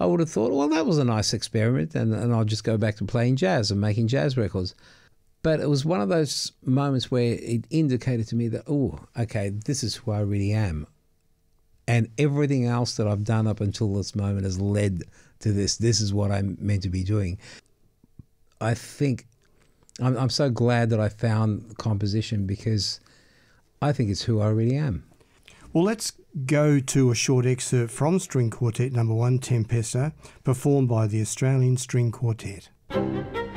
I would have thought, well, that was a nice experiment, and I'll just go back to playing jazz and making jazz records. But it was one of those moments where it indicated to me that, oh, okay, this is who I really am. And everything else that I've done up until this moment has led to this. This is what I'm meant to be doing. I think I'm so glad that I found composition, because I think it's who I really am. Well, let's go to a short excerpt from String Quartet No. 1, Tempesta, performed by the Australian String Quartet.